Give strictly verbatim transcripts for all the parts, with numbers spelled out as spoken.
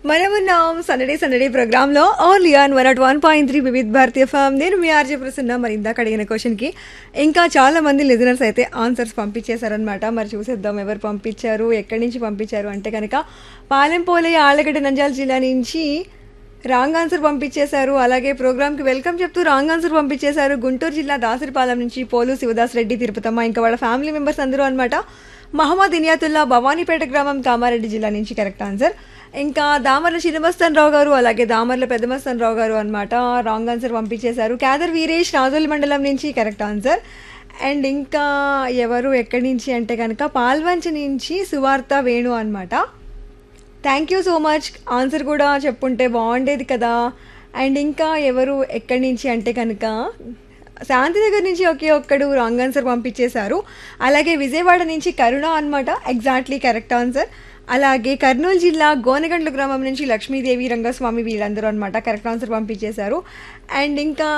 మనమున్నాం Sunday Sunday programme లో only on one not one point three Vividh Bharatiya form. నేను మీ RJ Prasanna. మరి ఇందాక అడిగిన క్వశ్చన్ కి ఇంకా చాలా మంది లిజనర్స్ అయితే ఆన్సర్స్ పంపించేశారనమాట. మరి చూసేద్దాం ఎవరు పంపించారు, ఎక్కడి నుంచి పంపించారు అంటే కనుక పాలెంపోలయ్య ఆళ్లగడ్డ నంద్యాల జిల్లా నుంచి రాంగ్ ఆన్సర్ పంపించేశారు. అలాగే ప్రోగ్రామ్కి వెల్కమ్ చెప్తూ రాంగ్ ఆన్సర్ పంపించేశారు గుంటూరు జిల్లా దాసరిపాలెం నుంచి పోలు శివదాస్ రెడ్డి తిరుపతమ్మ ఇంకా వాళ్ళ ఫ్యామిలీ మెంబర్స్ అందరూ అనమాట. మహమ్మద్ ఇనియాతుల్లా భవానీపేట గ్రామం కామారెడ్డి జిల్లా నుంచి కరెక్ట్ ఆన్సర్. ఇంకా దామర్ల చిన్నమస్తన్ రావు గారు అలాగే దామర్ల పెద్దమస్తన్ రావు గారు అనమాట రాంగ్ ఆన్సర్ పంపించేశారు. క్యాదర్ వీరేష్ రాజోలి మండలం నుంచి కరెక్ట్ ఆన్సర్. అండ్ ఇంకా ఎవరు ఎక్కడి నుంచి అంటే కనుక పాల్వంచ నుంచి సువార్త వేణు అనమాట. Thank you so much. Answer కూడా చెప్పుంటే బాగుండేది కదా. అండ్ ఇంకా ఎవరు ఎక్కడి నుంచి అంటే కనుక శాంతినగర్ నుంచి ఒకే ఒక్కడు రాంగ్ ఆన్సర్ పంపించేశారు. అలాగే విజయవాడ నుంచి కరుణ అనమాట ఎగ్జాక్ట్లీ కరెక్ట్ ఆన్సర్. అలాగే కర్నూలు జిల్లా గోనగండ్ల గ్రామం నుంచి లక్ష్మీదేవి రంగస్వామి వీళ్ళందరూ అనమాట కరెక్ట్ ఆన్సర్ పంపించేశారు. అండ్ ఇంకా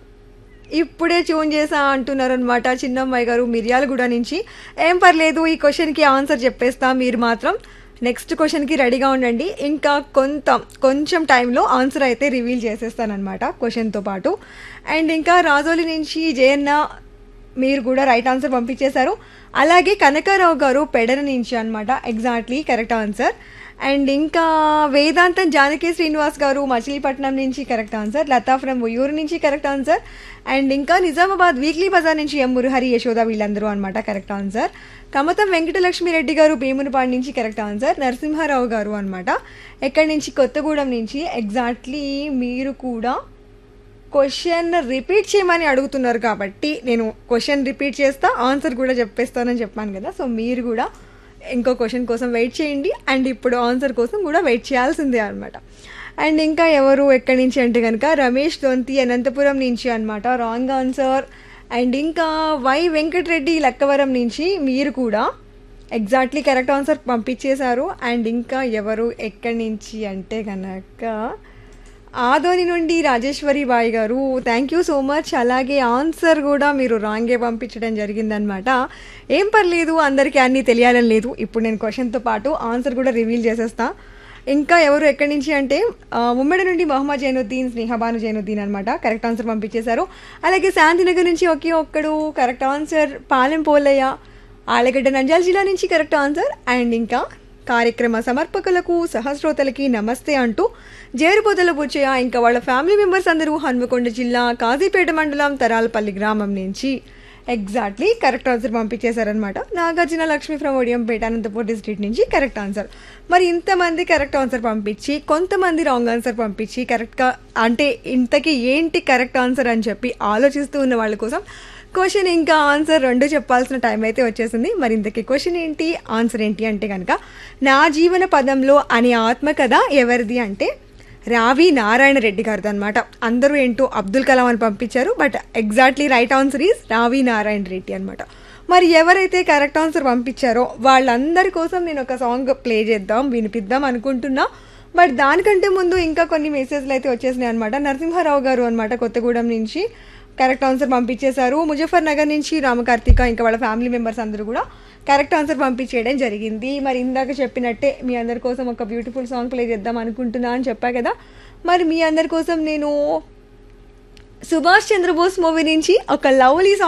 ఇప్పుడే ట్యూన్ చేసా అంటున్నారు అనమాట చిన్నమ్మాయి గారు మిర్యాలగూడ నుంచి. ఏం పర్లేదు, ఈ క్వశ్చన్కి ఆన్సర్ చెప్పేస్తా, మీరు మాత్రం నెక్స్ట్ క్వశ్చన్కి రెడీగా ఉండండి. ఇంకా కొంత కొంచెం టైంలో ఆన్సర్ అయితే రివీల్ చేసేస్తానమాట క్వశ్చన్తో పాటు. అండ్ ఇంకా రాజోలి నుంచి జయన్న మీరు కూడా రైట్ ఆన్సర్ పంపించేశారు. అలాగే కనకారావు గారు పెడన నుంచి అనమాట ఎగ్జాక్ట్లీ కరెక్ట్ ఆన్సర్. అండ్ ఇంకా వేదాంతం జానకి శ్రీనివాస్ గారు మచిలీపట్నం నుంచి correct answer. Lata from Uyyuru నుంచి కరెక్ట్ ఆన్సర్. అండ్ ఇంకా నిజామాబాద్ వీక్లీ బజార్ నుంచి ఎం మురహరి యశోద వీళ్ళందరూ అనమాట కరెక్ట్ ఆన్సర్. కమతం వెంకటలక్ష్మి రెడ్డి గారు భీమునిపాడు నుంచి కరెక్ట్ ఆన్సర్. నరసింహారావు గారు అనమాట ఎక్కడి నుంచి కొత్తగూడెం నుంచి ఎగ్జాక్ట్లీ మీరు కూడా క్వశ్చన్ రిపీట్ చేయమని అడుగుతున్నారు కాబట్టి నేను క్వశ్చన్ రిపీట్ చేస్తా, ఆన్సర్ కూడా చెప్పేస్తానని చెప్పాను కదా. సో మీరు కూడా ఇంకో క్వశ్చన్ కోసం వెయిట్ చేయండి అండ్ ఇప్పుడు ఆన్సర్ కోసం కూడా వెయిట్ చేయాల్సిందే అనమాట. అండ్ ఇంకా ఎవరు ఎక్కడి నుంచి అంటే కనుక రమేష్ దొంతి అనంతపురం నుంచి అనమాట రాంగ్ ఆన్సర్. అండ్ ఇంకా వై వెంకటరెడ్డి లక్కవరం నుంచి మీరు కూడా ఎగ్జాక్ట్లీ కరెక్ట్ ఆన్సర్ పంపించేశారు. అండ్ ఇంకా ఎవరు ఎక్కడి నుంచి అంటే కనుక ఆదోని నుండి రాజేశ్వరి బాయ్ గారు థ్యాంక్ యూ సో మచ్. అలాగే ఆన్సర్ కూడా మీరు రాంగే పంపించడం జరిగిందనమాట. ఏం పర్లేదు, అందరికీ అన్నీ తెలియాలని లేదు. ఇప్పుడు నేను క్వశ్చన్తో పాటు ఆన్సర్ కూడా రివీల్ చేసేస్తా. ఇంకా ఎవరు ఎక్కడి నుంచి అంటే ఉమ్మడి నుండి మొహమ్మద్ జైనుద్దీన్ స్నేహబాను జైనుద్దీన్ అనమాట కరెక్ట్ ఆన్సర్ పంపించేశారు. అలాగే శాంతినగర్ నుంచి ఒకే ఒక్కడు కరెక్ట్ ఆన్సర్. పాలెం పోలయ్య ఆళ్లగడ్డ నంద్యాల జిల్లా నుంచి కరెక్ట్ ఆన్సర్. అండ్ ఇంకా కార్యక్రమ సమర్పకులకు సహస్రోతలకి నమస్తే అంటూ జేరుపోతల బుచ్చయ్య ఇంకా వాళ్ళ ఫ్యామిలీ మెంబర్స్ అందరూ హన్మకొండ జిల్లా కాజీపేట మండలం తరాలపల్లి గ్రామం నుంచి exactly correct answer పంపించేశారనమాట. Nagarjuna Lakshmi from Odiyampeta Anantapur district నుంచి కరెక్ట్ ఆన్సర్. మరి ఇంతమంది కరెక్ట్ ఆన్సర్ పంపించి కొంతమంది రాంగ్ ఆన్సర్ పంపించి కరెక్ట్గా అంటే ఇంతకీ ఏంటి కరెక్ట్ ఆన్సర్ అని చెప్పి ఆలోచిస్తూ ఉన్న వాళ్ళ కోసం క్వశ్చన్ ఇంకా ఆన్సర్ రెండు చెప్పాల్సిన టైం అయితే వచ్చేసింది. మరి ఇంతకీ క్వశ్చన్ ఏంటి, ఆన్సర్ ఏంటి అంటే కనుక నా జీవన పదంలో అనే ఆత్మకథ ఎవరిది అంటే రావి నారాయణ రెడ్డి గారిది అనమాట. అందరూ ఏంటో అబ్దుల్ కలాం అని పంపించారు, but exactly right answer is రావి నారాయణ రెడ్డి అనమాట. మరి ఎవరైతే కరెక్ట్ ఆన్సర్ పంపించారో వాళ్ళందరి కోసం నేను ఒక సాంగ్ ప్లే చేద్దాం, వినిపిద్దాం అనుకుంటున్నా. బట్ దానికంటే ముందు ఇంకా కొన్ని మెసేజ్లు అయితే వచ్చేసినాయి అనమాట. నరసింహారావు గారు అనమాట కొత్తగూడెం నుంచి కరెక్ట్ ఆన్సర్ పంపించేశారు. ముజఫర్ నగర్ నుంచి రామకార్తిక ఇంకా వాళ్ళ ఫ్యామిలీ మెంబర్స్ అందరూ కూడా కరెక్ట్ ఆన్సర్ పంపించేయడం జరిగింది. మరి ఇందాక చెప్పినట్టే మీ అందరి కోసం ఒక బ్యూటిఫుల్ సాంగ్ ప్లే చేద్దాం అనుకుంటున్నా అని చెప్పా కదా. మరి మీ అందరి కోసం నేను సుభాష్ చంద్రబోస్ మూవీ నుంచి ఒక లవ్లీ సాంగ్